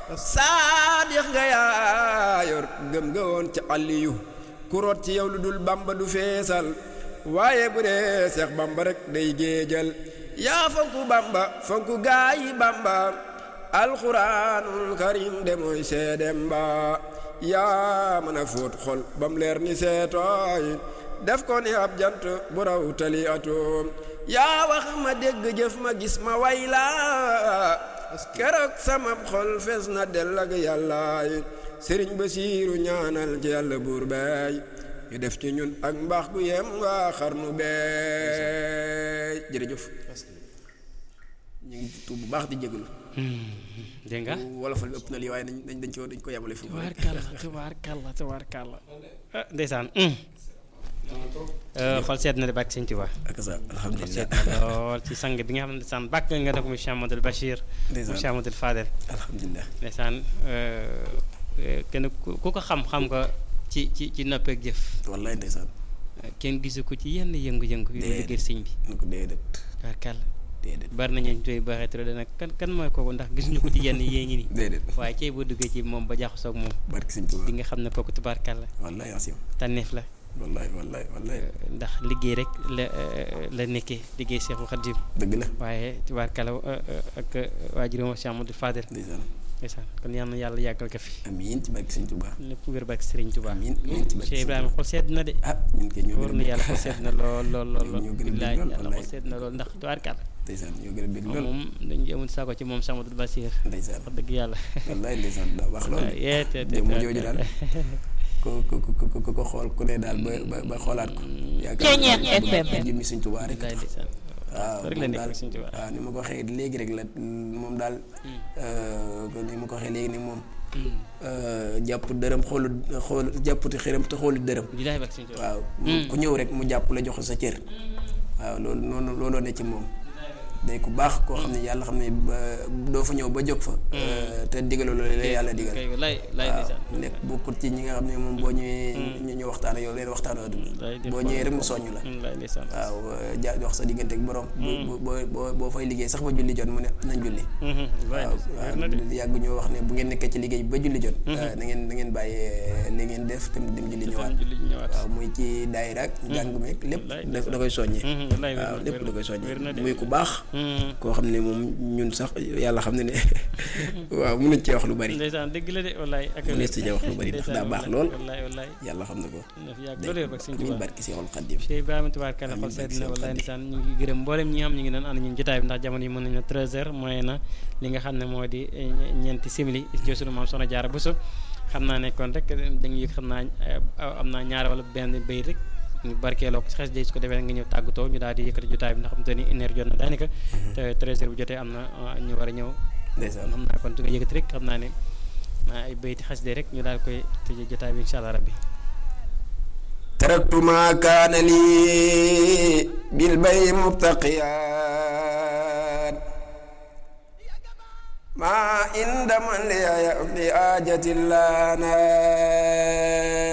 saadix nga yaayor gëm nga woon ca Aliyu ku root ci yow lu dul Bamba du feesal waaye bu dee Seex Bamba rek day géejal yaa fonku Bamba fonku gaayi Bamba alxuraanul karim de mooy seedem ba yaa mën a fóot xol bam leer ni seetooy def ko ni ab jant bu raw tali atoom yaa wax ma dégg jëf ma gis ma way la keroog sama xol fees na dell ak yàllaay sëriñ Basiiru ñaanal ci yàlla buur beey ñu def ci ñun ak mbaax gu yem waa xarnu beey jërëjëf ñu ngi tuub bu baax di jégalu dégg nga wolofal bi ëpp na lii waaye dañ ko yemale fi tubaarkàlla ndeysaan xol seet na de bàkk sëñ Tuubaa ak sa alhamdulilah seet na lool ci sang bi nga xam ne ndeysaan bàkk nga ne ko mu Cheikh Amadou Bachir mu Cheikh Amadou Fadel alhamdulilah ndeysaan kenn ku ko xam ko ci noppeek jëf wallaay ndeysaan kenn gisu ko ci yenn yëngu-yëngu yu liggéey sëñ bi nu ko déedéet tubaarkàlla déedéet bari nañu tey baaxee trop dana kan mooy kooku ndax gisuñu ko ci yenn yée ngi nii déedéet waaye cey boo duggee ci moom ba jaxasoo ak moom barke sëñ Tuubaa di nga xam ne kooku tubaarkàlla wallaay asim tànneef la wallaay ndax liggéey rek la nekkee liggéey Seexul Xadiim dëgg la waaye tubaarkàlla ak waajuram Cheikh Amadou Fadel ndeysaan kon yal na yàlla yàggal ko fi amiin ci barke sëñ Tuubaa lépp wér barke Sëriñ Tuubaa amiin ci barke Cheikh Ibrahima xol sedd na de ñun kay ñoo wóor na yàlla xol sedd na lool billaay yàlla xol wallaay sedd na lool ndax tubaarkàlla ndeysaan ñoo gën a bëgg lool moom dañu amul saako ci moom Cheikh Amadou Bachir ndeysaan wax dëgg yàlla wallaay ndeysaan daa wax lool mu jooju daal ko xool ku ne daal ba xoolaat ko yaakaar jëmmi sëñ Tuubaa rek waaw rek la nekk sëñ Tuubaa waaw ni ma ko waxee léegi rek la moom daal ni ma ko waxee léegi ni moom jàpp dërëm xool jàpputi xiram te xooli dërëm waaw ku ñëw rek mu jàpp la jox sa cër waaw looloo ne ci moom day ku baax koo xam ne yàlla xam ne doo fa ñëw ba jóg fa te digaloo loolu la yàlla digal waaw nekk bokkut ci ñi nga xam ne moom boo ñëwee ñu waxtaan ak yow leen waxtaanoo boo ñëwee rek mu soññ la waaw wax sa diggante ak borom boo fay liggéey sax ba julli jot mu ne nañ julli waaw yàgg ñoo wax ne bu ngeen nekkee ci liggéey ba julli jot na ngeen bàyyi li ngeen def te dem julli ñëwaat waaw muy ci daayira ak njàng meek lépp da koy soññee waaw lépp da koy soññee muy ku baax koo xam ne moom ñun sax yàlla xam ne waaw mën nañ cee wax lu bari ndeysaan dëgg la de wallaay ak mën nañ cee wax lu bari ndax daa baax lool wallaay yàlla xam na ko loolu rek sëñ Tuubaa barki Seexul Xadiim Cheikh Ibrahima tubaarkalla xol sedd na wallaay ndeysaan ñu ngi gërëm mboolem ñi nga xam ñu ngi doon ànd ñun jotaay bi ndax jamono yi mën nañu 13h mooy na li nga xam ne moo di ñeenti simili jo sunu maam Soxna Jaara Buso xam naa ne kon rek dañu yëg xam naa am naa ñaar wala benn bay rek ñu barkeeloo ko si xes day su ko defee nga ñëw tàggatoo ñu daal di yëkkati jotaay bi ndax xam te ni une heure jot na daanaka te 13h bu jotee am na ñu war a ñëw ndeysaan xam naa kon tu nga yëkkati rek xam naa ne ay bayti xes day rek ñu daal koy tëjee jotaay bi insha allah rabbi taraktu ma kaana lii bil bay mubtaqiyaan ma inda man li ajati lana